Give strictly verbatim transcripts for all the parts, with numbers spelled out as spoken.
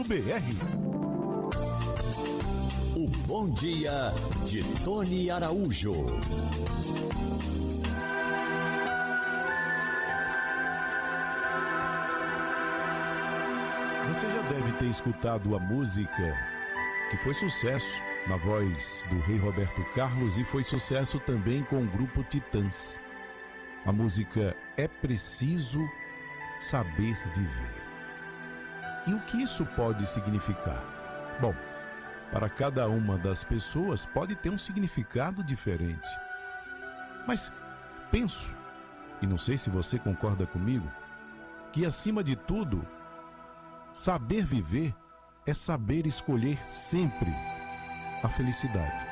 O Bom Dia de Tony Araújo. Você já deve ter escutado a música que foi sucesso na voz do rei Roberto Carlos e foi sucesso também com o grupo Titãs. A música É Preciso Saber Viver. E o que isso pode significar? Bom, para cada uma das pessoas pode ter um significado diferente. Mas penso, e não sei se você concorda comigo, que acima de tudo, saber viver é saber escolher sempre a felicidade.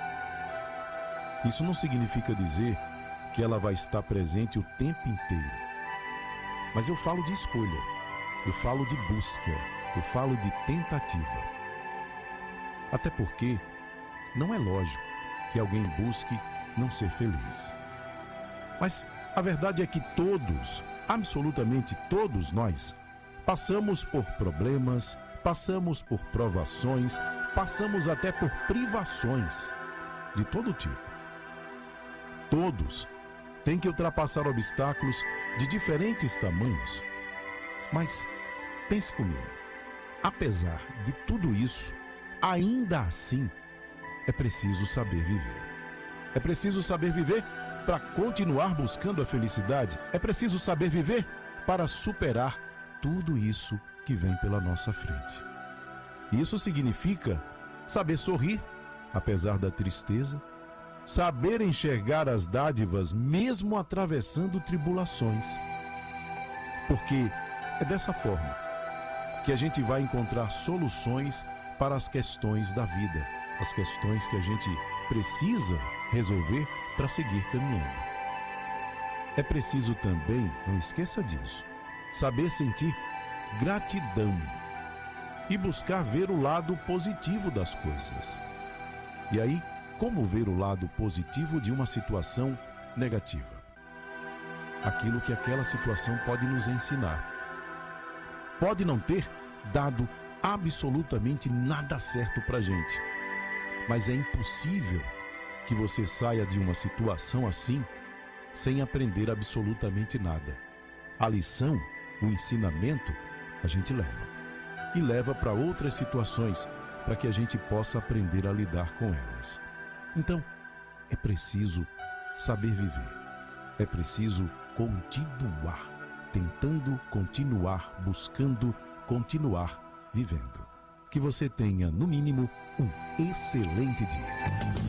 Isso não significa dizer que ela vai estar presente o tempo inteiro. Mas eu falo de escolha, eu falo de busca, eu falo de tentativa. Até porque não é lógico que alguém busque não ser feliz. Mas a verdade é que todos, absolutamente todos nós, passamos por problemas, passamos por provações, passamos até por privações de todo tipo. Todos têm que ultrapassar obstáculos de diferentes tamanhos. Mas pense comigo, apesar de tudo isso, ainda assim é preciso saber viver. É preciso saber viver para continuar buscando a felicidade. É preciso saber viver para superar tudo isso que vem pela nossa frente. Isso significa saber sorrir, apesar da tristeza, saber enxergar as dádivas mesmo atravessando tribulações. Porque é dessa forma que a gente vai encontrar soluções para as questões da vida, as questões que a gente precisa resolver para seguir caminhando. É preciso também, não esqueça disso, saber sentir gratidão e buscar ver o lado positivo das coisas. E aí, como ver o lado positivo de uma situação negativa? Aquilo que aquela situação pode nos ensinar. Pode não ter dado absolutamente nada certo pra gente, mas é impossível que você saia de uma situação assim sem aprender absolutamente nada. A lição, o ensinamento, a gente leva. E leva para outras situações, para que a gente possa aprender a lidar com elas. Então, é preciso saber viver. É preciso continuar, tentando continuar, buscando continuar vivendo. Que você tenha, no mínimo, um excelente dia.